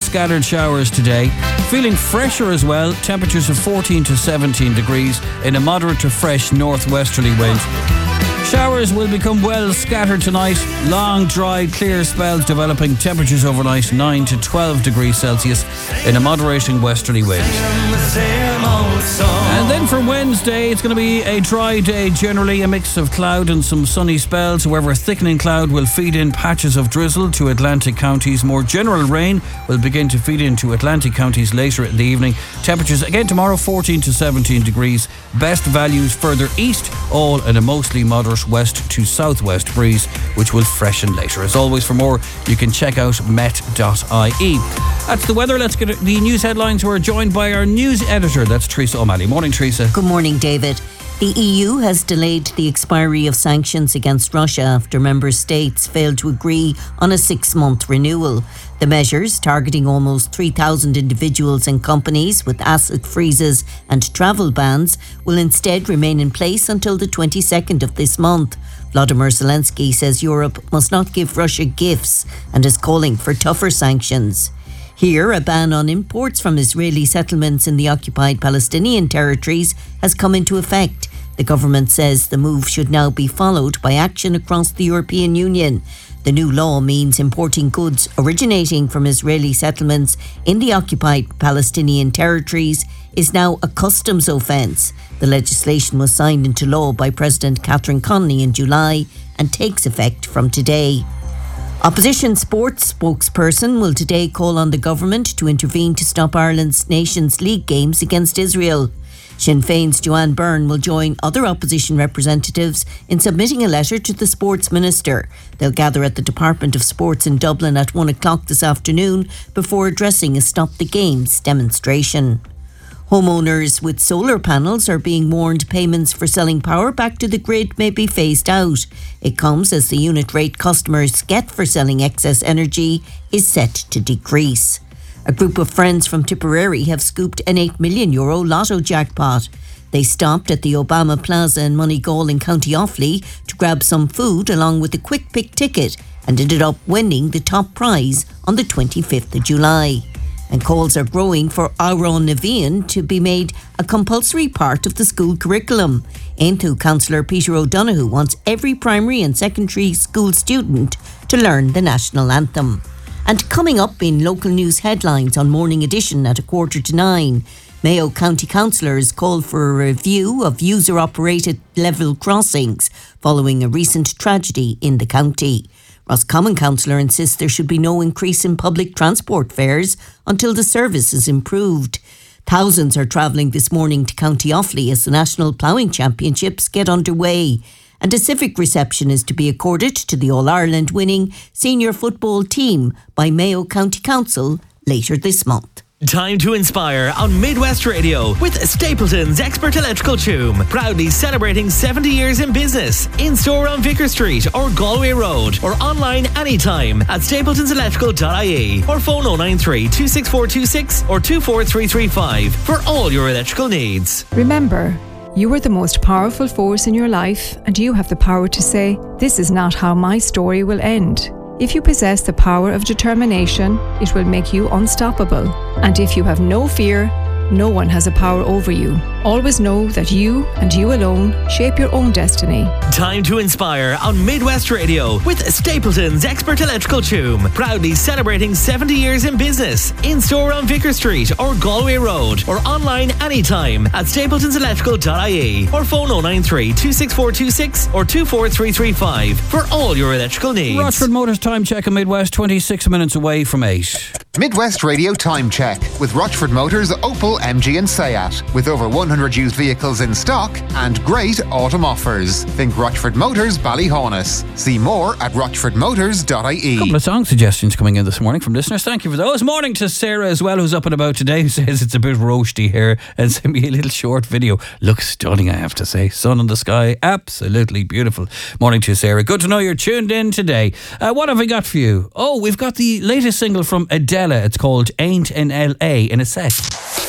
scattered showers today. Feeling fresher as well. Temperatures of 14 to 17 degrees in a moderate to fresh northwesterly wind. Showers will become well scattered tonight. Long, dry, clear spells developing. Temperatures overnight 9 to 12 degrees Celsius in a moderating westerly wind. And then for Wednesday, it's going to be a dry day generally, a mix of cloud and some sunny spells. However, thickening cloud will feed in patches of drizzle to Atlantic counties. More general rain will begin to feed into Atlantic counties later in the evening. Temperatures again tomorrow 14 to 17 degrees. Best values further east, all in a mostly moderate west to southwest breeze, which will freshen later. As always, for more, you can check out met.ie. That's the weather. Let's get the news headlines. We're joined by our news editor. That's Teresa O'Malley. Morning, Teresa. Good morning, David. The EU has delayed the expiry of sanctions against Russia after member states failed to agree on a 6-month renewal. The measures, targeting almost 3,000 individuals and companies with asset freezes and travel bans, will instead remain in place until the 22nd of this month. Vladimir Zelensky says Europe must not give Russia gifts and is calling for tougher sanctions. Here, a ban on imports from Israeli settlements in the occupied Palestinian territories has come into effect. The government says the move should now be followed by action across the European Union. The new law means importing goods originating from Israeli settlements in the occupied Palestinian territories is now a customs offence. The legislation was signed into law by President Catherine Connolly in July and takes effect from today. Opposition sports spokesperson will today call on the government to intervene to stop Ireland's Nations League games against Israel. Sinn Féin's Joanne Byrne will join other opposition representatives in submitting a letter to the Sports Minister. They'll gather at the Department of Sports in Dublin at 1 o'clock this afternoon before addressing a Stop the Games demonstration. Homeowners with solar panels are being warned payments for selling power back to the grid may be phased out. It comes as the unit rate customers get for selling excess energy is set to decrease. A group of friends from Tipperary have scooped an €8 million lotto jackpot. They stopped at the Obama Plaza in Moneygall in County Offaly to grab some food along with a quick pick ticket and ended up winning the top prize on the 25th of July. And calls are growing for Áran na Bhíonn to be made a compulsory part of the school curriculum. Aontu councillor Peter O'Donoghue wants every primary and secondary school student to learn the national anthem. And coming up in local news headlines on Morning Edition at 8:45, Mayo County councillors called for a review of user-operated level crossings following a recent tragedy in the county. Roscommon councillor insists there should be no increase in public transport fares until the service is improved. Thousands are travelling this morning to County Offaly as the National Ploughing Championships get underway. And a civic reception is to be accorded to the All-Ireland winning senior football team by Mayo County Council later this month. Time to inspire on Midwest Radio with Stapleton's Expert Electrical Tume. Proudly celebrating 70 years in business. In-store on Vicar Street or Galway Road or online anytime at stapletonselectrical.ie or phone 093 26426 or 24335 for all your electrical needs. Remember, you are the most powerful force in your life and you have the power to say, "This is not how my story will end." If you possess the power of determination, it will make you unstoppable. And if you have no fear, no one has a power over you. Always know that you and you alone shape your own destiny. Time to inspire on Midwest Radio with Stapleton's Expert Electrical Tume. Proudly celebrating 70 years in business. In-store on Vicar Street or Galway Road or online anytime at stapletonselectrical.ie or phone 093 26426 or 24335 for all your electrical needs. Rochford Motors time check on Midwest, 26 minutes away from 8. Midwest Radio Time Check with Rochford Motors, Opel, MG and Seat. With over 100 used vehicles in stock and great autumn offers. Think Rochford Motors, Ballyhonus. See more at rochfordmotors.ie. A couple of song suggestions coming in this morning from listeners. Thank you for those. Morning to Sarah as well, who's up and about today, who says it's a bit roasty here and sent me a little short video. Looks stunning, I have to say. Sun in the sky, absolutely beautiful. Morning to Sarah. Good to know you're tuned in today. What have we got for you? Oh, we've got the latest single from Adele. It's called Ain't in LA in a sec.